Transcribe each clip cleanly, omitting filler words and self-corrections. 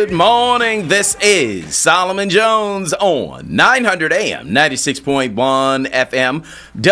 Good morning. This is Solomon Jones on 900 AM, 96.1 FM,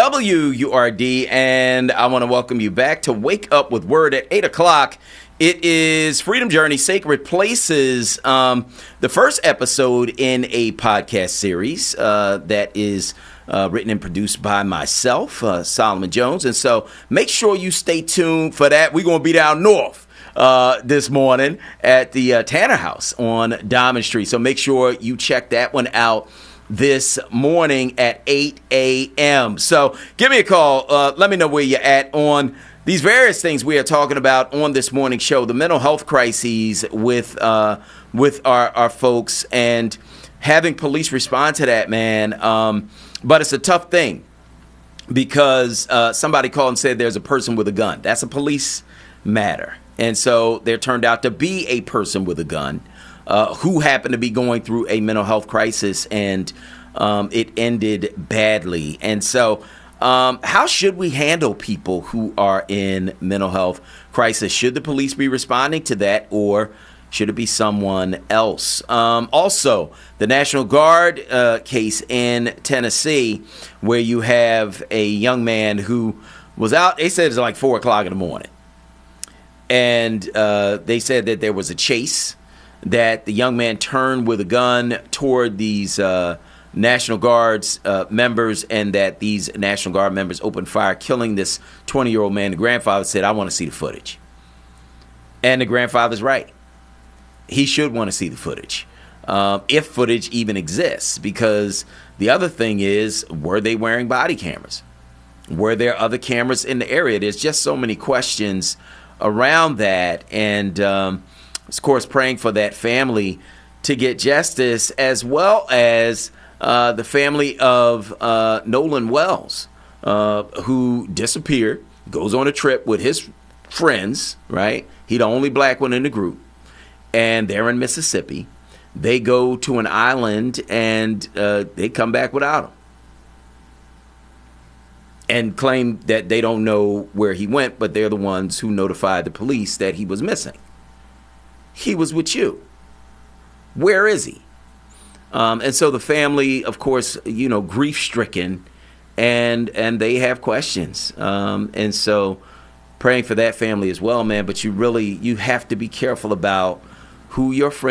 WURD, and I want to welcome you back to Wake Up with Word at 8 o'clock. It is Freedom Journey Sacred Places, the first episode in a podcast series that is written and produced by myself, Solomon Jones, and so make sure you stay tuned for that. We're going to be down north this morning at the Tanner House on Diamond Street. So make sure you check that one out this morning at 8 a.m. So give me a call. Let me know where you're at on these various things we are talking about on this morning show, the mental health crises with our folks and having police respond to that, man. But it's a tough thing because somebody called and said there's a person with a gun. That's a police matter. And so there turned out to be a person with a gun who happened to be going through a mental health crisis, and it ended badly. And so how should we handle people who are in mental health crisis? Should the police be responding to that, or should it be someone else? Also, the National Guard case in Tennessee, where you have a young man who was out, they said it was like 4 o'clock in the morning. And they said that there was a chase, that the young man turned with a gun toward these National Guard's members, and that these National Guard members opened fire, killing this 20-year-old man. The grandfather said, I want to see the footage. And the grandfather's right. He should want to see the footage, if footage even exists, because the other thing is, were they wearing body cameras? Were there other cameras in the area? There's just so many questions around that, and of course praying for that family to get justice, as well as the family of Nolan Wells, who disappeared, goes on a trip with his friends, right? He the only black one in the group, and they're in Mississippi. They go to an island, and they come back without him, and claim that they don't know where he went, but they're the ones who notified the police that he was missing. He was with you. Where is he? And so the family, of course, grief-stricken, and they have questions. And so praying for that family as well, man. But you have to be careful about who your friends